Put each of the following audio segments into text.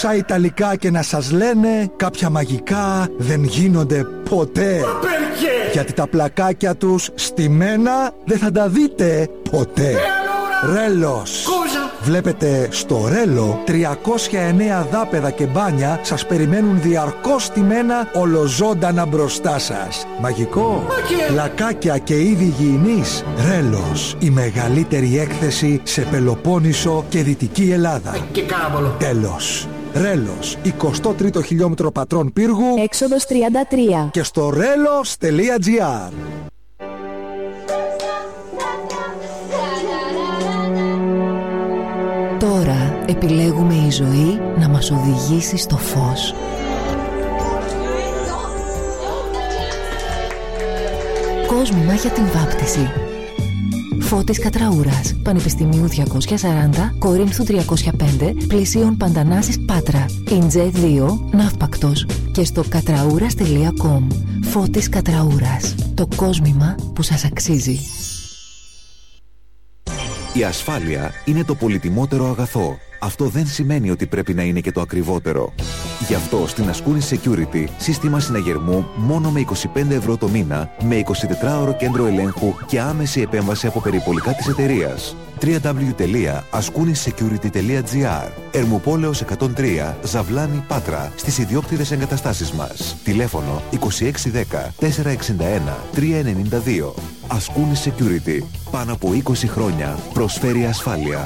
Όσα Ιταλικά και να σας λένε, κάποια μαγικά δεν γίνονται ποτέ. Γιατί τα πλακάκια τους στημένα δεν θα τα δείτε ποτέ. Ρέλος. Βλέπετε, στο Ρέλο 309 δάπεδα και μπάνια σας περιμένουν διαρκώς στημένα ολοζώντανα μπροστά σας. Μαγικό. Πλακάκια και είδη υγιεινής. Ρέλος. Η μεγαλύτερη έκθεση σε Πελοπόννησο και Δυτική Ελλάδα. Τέλος. Ρέλος, 23ο χιλιόμετρο Πατρών Πύργου, έξοδος 33, και στο relos.gr. Τώρα επιλέγουμε η ζωή να μας οδηγήσει στο φως. Κόσμημα για την βάπτιση. Φώτης Κατραούρας, Πανεπιστημίου 240, Κορίνθου 305, Πλησίων Παντανάσης Πάτρα, Ιντζέ 2, Ναύπακτος, και στο κατραούρας.com. Φώτης Κατραούρας, το κόσμημα που σας αξίζει. Η ασφάλεια είναι το πολυτιμότερο αγαθό. Αυτό δεν σημαίνει ότι πρέπει να είναι και το ακριβότερο. Γι' αυτό στην Ascoonis Security σύστημα συναγερμού μόνο με 25 ευρώ το μήνα, με 24ωρο κέντρο ελέγχου και άμεση επέμβαση από περιπολικά της εταιρείας. www.ascoonisSecurity.gr. Ερμουπόλεως 103, Ζαβλάνη, Πάτρα, στις ιδιόκτητες εγκαταστάσεις μας. Τηλέφωνο 2610 461 392. Ascoonis Security. Πάνω από 20 χρόνια προσφέρει ασφάλεια.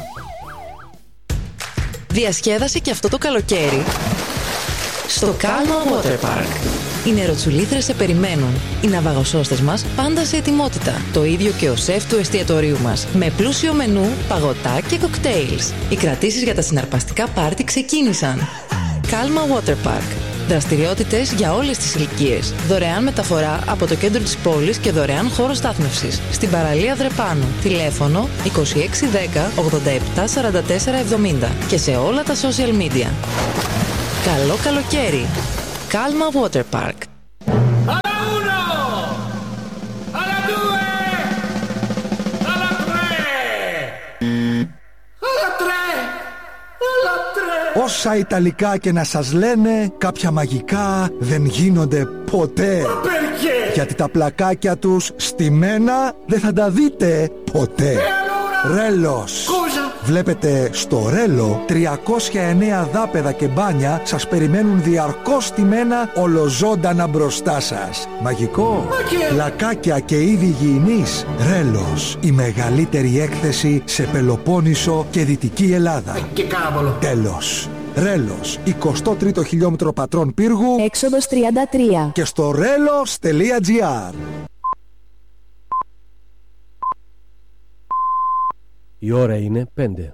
Διασκέδασε και αυτό το καλοκαίρι στο Calma Water Park. Οι νεροτσουλήθρες σε περιμένουν. Οι ναυαγοσώστες μας πάντα σε ετοιμότητα. Το ίδιο και ο σεφ του εστιατορίου μας. Με πλούσιο μενού, παγωτά και κοκτέιλς. Οι κρατήσεις για τα συναρπαστικά πάρτι ξεκίνησαν. Calma Water Park. Δραστηριότητες για όλες τις ηλικίες. Δωρεάν μεταφορά από το κέντρο της πόλης και δωρεάν χώρο στάθμευσης. Στην παραλία Δρεπάνου. Τηλέφωνο 2610 87 44 70 και σε όλα τα social media. Καλό καλοκαίρι. Calma Water Park. Όσα Ιταλικά και να σας λένε, κάποια μαγικά δεν γίνονται ποτέ. Γιατί τα πλακάκια τους στημένα δεν θα τα δείτε ποτέ. Ρέλος. Βλέπετε, στο Ρέλο 309 δάπεδα και μπάνια σας περιμένουν διαρκώς στημένα ολοζώντανα μπροστά σας. Μαγικό. Πλακάκια και είδη υγιεινής. Ρέλος, η μεγαλύτερη έκθεση σε Πελοπόννησο και Δυτική Ελλάδα. Τέλος. Ρέλος, 23ο χιλιόμετρο Πατρών Πύργου, έξοδος 33, και στο relos.gr. Η ώρα είναι 5.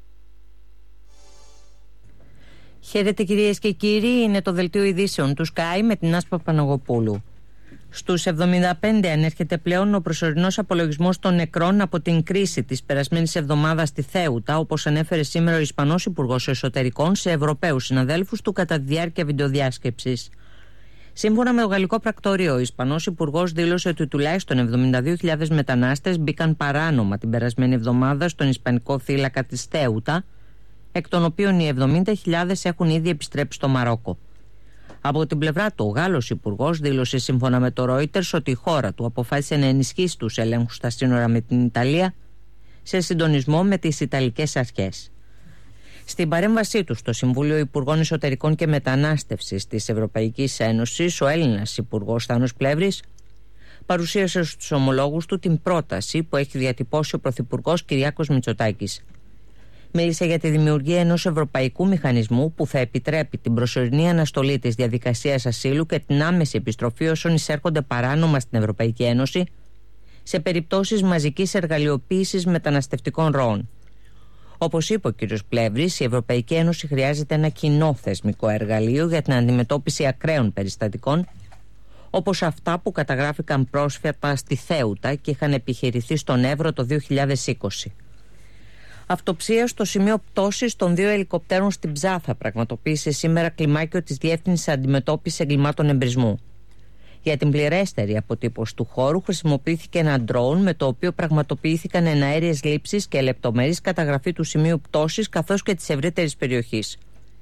Χαίρετε κυρίες και κύριοι, είναι το δελτίο ειδήσεων του Sky με την Άσπα Παναγοπούλου. Στους 75 ανέρχεται πλέον ο προσωρινός απολογισμός των νεκρών από την κρίση της περασμένης εβδομάδας στη Θέουτα, όπως ανέφερε σήμερα ο Ισπανός Υπουργός Εσωτερικών σε Ευρωπαίους συναδέλφους του κατά τη διάρκεια βιντεοδιάσκεψης. Σύμφωνα με το γαλλικό πρακτορείο, ο Ισπανός Υπουργός δήλωσε ότι τουλάχιστον 72.000 μετανάστες μπήκαν παράνομα την περασμένη εβδομάδα στον Ισπανικό θύλακα της Θέουτα, εκ των οποίων οι 70.000 έχουν ήδη επιστρέψει στο Μαρόκο. Από την πλευρά του, ο Γάλλος Υπουργός δήλωσε σύμφωνα με το Reuters ότι η χώρα του αποφάσισε να ενισχύσει τους ελέγχους στα σύνορα με την Ιταλία σε συντονισμό με τις Ιταλικές αρχές. Στην παρέμβασή του στο Συμβούλιο Υπουργών Εσωτερικών και Μετανάστευσης της Ευρωπαϊκής Ένωσης, ο Έλληνας Υπουργός Θάνος Πλεύρης παρουσίασε στους ομολόγους του την πρόταση που έχει διατυπώσει ο Πρωθυπουργός Κυριάκος Μητσοτάκης. Μίλησε για τη δημιουργία ενός ευρωπαϊκού μηχανισμού που θα επιτρέπει την προσωρινή αναστολή της διαδικασίας ασύλου και την άμεση επιστροφή όσων εισέρχονται παράνομα στην Ευρωπαϊκή Ένωση σε περιπτώσεις μαζικής εργαλειοποίησης μεταναστευτικών ροών. Όπως είπε ο κ. Πλεύρης, η Ευρωπαϊκή Ένωση χρειάζεται ένα κοινό θεσμικό εργαλείο για την αντιμετώπιση ακραίων περιστατικών, όπως αυτά που καταγράφηκαν πρόσφατα στη Θέουτα και είχαν επιχειρηθεί στον Εύρο το 2020. Αυτοψία στο σημείο πτώσης των 2 ελικοπτέρων στην Ψάθα πραγματοποίησε σήμερα κλιμάκιο της Διεύθυνσης Αντιμετώπισης Εγκλημάτων Εμπρισμού. Για την πληρέστερη αποτύπωση του χώρου χρησιμοποιήθηκε ένα ντρόουν με το οποίο πραγματοποιήθηκαν εναέριες λήψεις και λεπτομερής καταγραφή του σημείου πτώσης καθώς και της ευρύτερης περιοχής.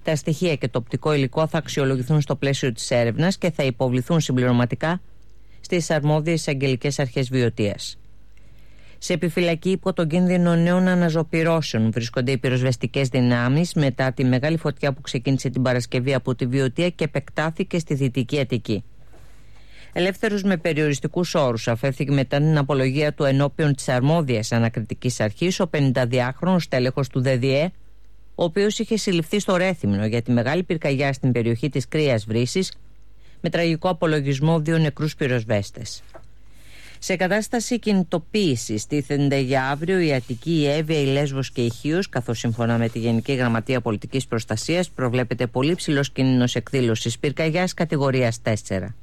Τα στοιχεία και το οπτικό υλικό θα αξιολογηθούν στο πλαίσιο της έρευνας και θα υποβληθούν συμπληρωματικά στις αρμόδιες εισαγγελικές αρχές Βιωτίας. Σε επιφυλακή υπό τον κίνδυνο νέων αναζωπυρώσεων βρίσκονται οι πυροσβεστικές δυνάμεις μετά τη μεγάλη φωτιά που ξεκίνησε την Παρασκευή από τη Βιωτία και επεκτάθηκε στη Δυτική Αττική. Ελεύθερος με περιοριστικούς όρους αφέθηκε μετά την απολογία του ενώπιον της αρμόδιας ανακριτικής αρχής ο 52χρονος τέλεχος του ΔΔΕ, ο οποίος είχε συλληφθεί στο Ρέθυμνο για τη μεγάλη πυρκαγιά στην περιοχή της Κρύας Βρύσης, με τραγικό απολογισμό 2 νεκρούς πυροσβέστες. Σε κατάσταση κινητοποίησης τίθενται για αύριο η Αττική, η Εύβοια, η Λέσβος και η Χίος, καθώς σύμφωνα με τη Γενική Γραμματεία Πολιτικής Προστασίας προβλέπεται πολύ ψηλός κίνδυνος εκδήλωσης πυρκαγιάς κατηγορίας 4.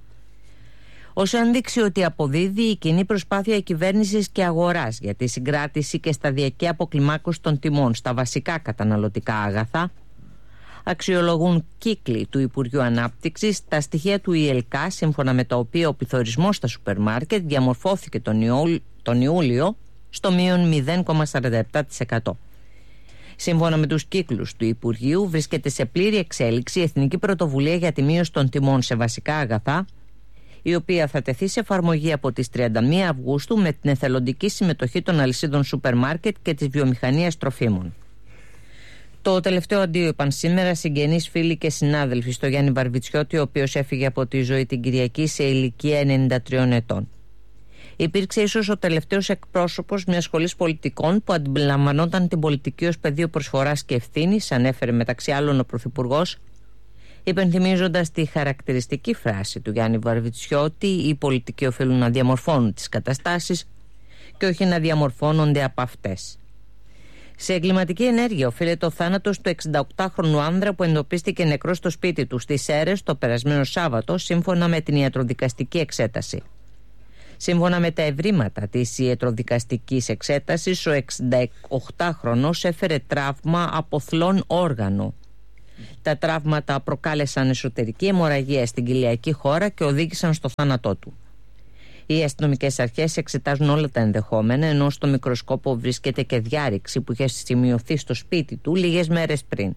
Ως ένδειξη ότι αποδίδει η κοινή προσπάθεια κυβέρνησης και αγοράς για τη συγκράτηση και σταδιακή αποκλιμάκωση των τιμών στα βασικά καταναλωτικά αγαθά, αξιολογούν κύκλοι του Υπουργείου Ανάπτυξης τα στοιχεία του ΙΕΛΚΑ, σύμφωνα με τα οποία ο πληθωρισμός στα σούπερ μάρκετ διαμορφώθηκε τον Ιούλιο στο μείον 0,47%. Σύμφωνα με τους κύκλους του Υπουργείου, βρίσκεται σε πλήρη εξέλιξη η Εθνική Πρωτοβουλία για τη Μείωση των Τιμών σε Βασικά Αγαθά, η οποία θα τεθεί σε εφαρμογή από τις 31 Αυγούστου με την εθελοντική συμμετοχή των αλυσίδων σούπερ μάρκετ και της βιομηχανίας τροφίμων. Το τελευταίο αντίο είπαν σήμερα συγγενείς, φίλοι και συνάδελφοι στο Γιάννη Βαρβιτσιώτη, ο οποίος έφυγε από τη ζωή την Κυριακή σε ηλικία 93 ετών. Υπήρξε ίσως ο τελευταίος εκπρόσωπος μιας σχολής πολιτικών που αντιλαμβανόταν την πολιτική ως πεδίο προσφοράς και ευθύνης, ανέφερε μεταξύ άλλων ο Πρωθυπουργός, υπενθυμίζοντας τη χαρακτηριστική φράση του Γιάννη Βαρβιτσιώτη: «Οι πολιτικοί οφείλουν να διαμορφώνουν τις καταστάσεις και όχι να διαμορφώνονται από αυτές». Σε εγκληματική ενέργεια οφείλεται ο θάνατος του 68χρονου άνδρα που εντοπίστηκε νεκρός στο σπίτι του στις Σέρρες το περασμένο Σάββατο, σύμφωνα με την ιατροδικαστική εξέταση. Σύμφωνα με τα ευρήματα της ιατροδικαστικής εξέτασης, ο 68χρονος έφερε τραύμα από θλόν όργανο. Τα τραύματα προκάλεσαν εσωτερική αιμορραγία στην κοιλιακή χώρα και οδήγησαν στο θάνατό του. Οι αστυνομικές αρχές εξετάζουν όλα τα ενδεχόμενα, ενώ στο μικροσκόπο βρίσκεται και διάρρηξη που είχε σημειωθεί στο σπίτι του λίγες μέρες πριν.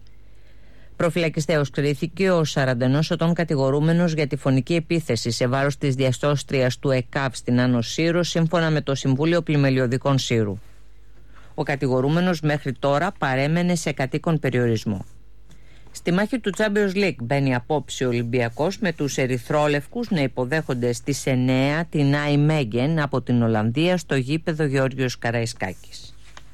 Προφυλακιστέως κρίθηκε ο 41 ετών κατηγορούμενος για τη φωνική επίθεση σε βάρος της διασώστριας του ΕΚΑΒ στην Άνω Σύρο, σύμφωνα με το Συμβούλιο Πλημελιωδικών Σύρου. Ο κατηγορούμενος μέχρι τώρα παρέμενε σε κατοίκον περιορισμό. Στη μάχη του Champions League μπαίνει απόψε ο Ολυμπιακός με τους ερυθρόλευκους να υποδέχονται στις 9 την Άι Μέγεν από την Ολλανδία στο γήπεδο Γεώργιος Καραϊσκάκης.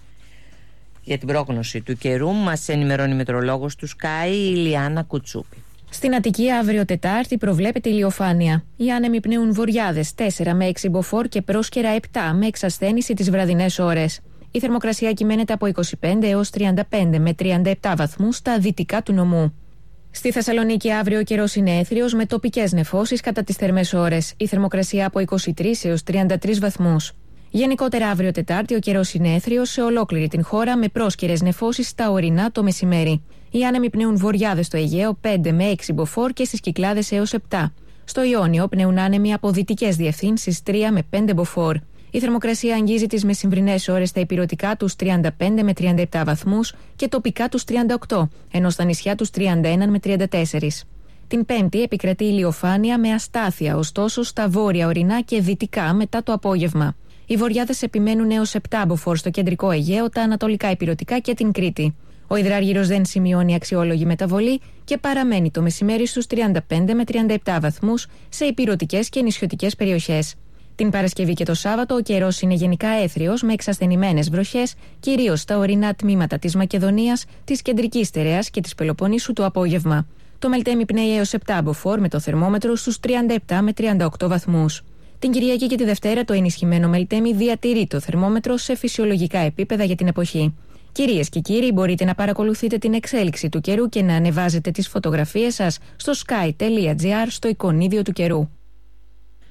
Για την πρόγνωση του καιρού μας ενημερώνει η μετεωρολόγος του Sky, η Ηλιάνα Κουτσούπη. Στην Αττική αύριο Τετάρτη προβλέπεται ηλιοφάνεια. Οι άνεμοι πνέουν βορειάδες 4 με 6 μποφόρ και πρόσκαιρα 7 με εξασθένηση τις βραδινές ώρες. Η θερμοκρασία κυμαίνεται από 25 έως 35 με 37 βαθμούς στα δυτικά του νομού. Στη Θεσσαλονίκη αύριο ο καιρός είναι έθριος με τοπικές νεφώσεις κατά τις θερμές ώρες. Η θερμοκρασία από 23 έως 33 βαθμούς. Γενικότερα αύριο Τετάρτη ο καιρός είναι έθριος σε ολόκληρη την χώρα με πρόσκαιρες νεφώσεις στα ορεινά το μεσημέρι. Οι άνεμοι πνέουν βορειάδες στο Αιγαίο 5 με 6 μποφόρ και στις Κυκλάδες έως 7. Στο Ιόνιο πνέουν άνεμοι από δυτικές διευθύνσεις 3 με 5 μποφόρ. Η θερμοκρασία αγγίζει τις μεσημβρινές ώρες στα ηπειρωτικά τους 35 με 37 βαθμούς και τοπικά τους 38, ενώ στα νησιά τους 31 με 34. Την Πέμπτη επικρατεί ηλιοφάνεια με αστάθεια, ωστόσο στα βόρεια ορεινά και δυτικά μετά το απόγευμα. Οι βορειάδες επιμένουν έως 7 μποφόρ στο κεντρικό Αιγαίο, τα ανατολικά ηπειρωτικά και την Κρήτη. Ο υδράργυρος δεν σημειώνει αξιόλογη μεταβολή και παραμένει το μεσημέρι στους 35 με 37 βαθμούς σε ηπειρωτικές και νησιωτικές περιοχές. Την Παρασκευή και το Σάββατο ο καιρός είναι γενικά έθριος με εξασθενημένες βροχές, κυρίως στα ορεινά τμήματα της Μακεδονίας, της Κεντρικής Στερεάς και της Πελοποννήσου το απόγευμα. Το Μελτέμι πνέει έως 7 μποφόρ με το θερμόμετρο στους 37 με 38 βαθμούς. Την Κυριακή και τη Δευτέρα το ενισχυμένο Μελτέμι διατηρεί το θερμόμετρο σε φυσιολογικά επίπεδα για την εποχή. Κυρίες και κύριοι, μπορείτε να παρακολουθείτε την εξέλιξη του καιρού και να ανεβάζετε τις φωτογραφίες σας στο sky.gr στο εικονίδιο του καιρού.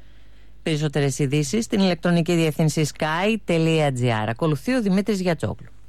Περισσότερες ειδήσεις στην ηλεκτρονική διεύθυνση sky.gr. Ακολουθεί ο Δημήτρης Γιατσόγλου.